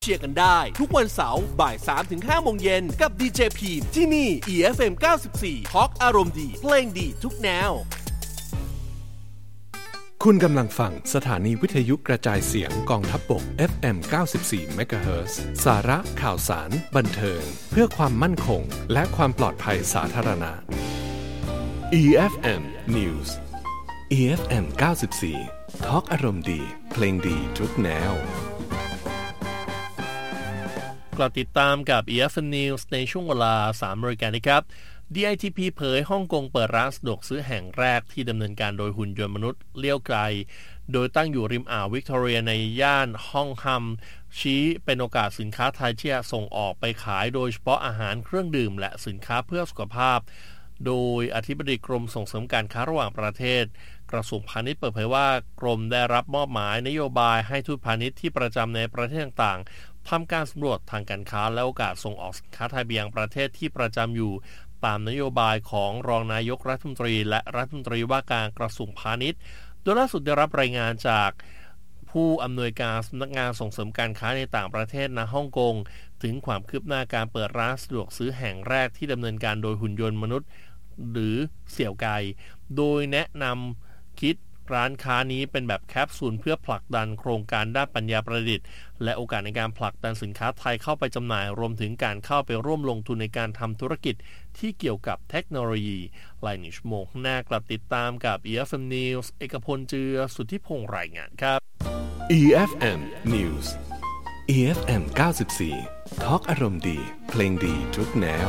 เชียร์กันได้ทุกวันเสาร์บ่าย 3-5 โมงเย็นกับดีเจพีมที่นี่ EFM 94 Talk อารมณ์ดีเพลงดีทุกแนวคุณกำลังฟังสถานีวิทยุกระจายเสียงกองทัพบก FM 94 MHz สาระข่าวสารบันเทิงเพื่อความมั่นคงและความปลอดภัยสาธารณะ EFM News EFM 94 Talk อารมณ์ดีเพลงดีทุกแนวกลับติดตามกับ EFM News ในช่วงเวลา 3 นาฬิกานะครับ DITP เผยฮ่องกงเปิดร้านสะดวกซื้อแห่งแรกที่ดำเนินการโดยหุ่นยนต์มนุษย์เลี้ยวไกลโดยตั้งอยู่ริมอ่าววิกตอเรียในย่านฮ่องฮัมชี้เป็นโอกาสสินค้าไทยที่จะส่งออกไปขายโดยเฉพาะอาหารเครื่องดื่มและสินค้าเพื่อสุขภาพโดยอธิบดีกรมส่งเสริมการค้าระหว่างประเทศกระทรวงพาณิชย์เปิดเผยว่ากรมได้รับมอบหมายนโยบายให้ทูตพาณิชย์ที่ประจำในประเทศต่างๆทำการสำรวจทางการค้าและโอกาสส่งออกสินค้าไทยไปยังประเทศที่ประจำอยู่ตามนโยบายของรองนายกรัฐมนตรีและรัฐมนตรีว่าการกระทรวงพาณิชย์โดยล่าสุดได้รับรายงานจากผู้อำนวยการสำนักงานส่งเสริมการค้าในต่างประเทศณฮ่องกงถึงความคืบหน้าการเปิดร้านสะดวกซื้อแห่งแรกที่ดำเนินการโดยหุ่นยนต์มนุษย์หรือเสี่ยวไก่โดยแนะนำคิดร้านค้านี้เป็นแบบแคปซูลเพื่อผลักดันโครงการด้านปัญญาประดิษฐ์และโอกาสในการผลักดันสินค้าไทยเข้าไปจำหน่ายรวมถึงการเข้าไปร่วมลงทุนในการทำธุรกิจที่เกี่ยวกับเทคโนโลยีหลายชั่วโมงหน้ากลับติดตามกับ EFM News เอกพลเจือสุทธิพงษ์รายงานครับ EFM News EFM 94 Talk อารมณ์ดีเพลงดีทุกแนว